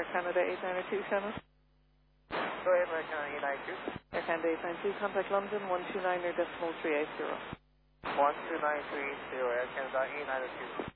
Air Canada 892, Shannon. Go ahead, Air Canada 892. Air Canada 892, contact London 129.380. 129.380, Air Canada 892.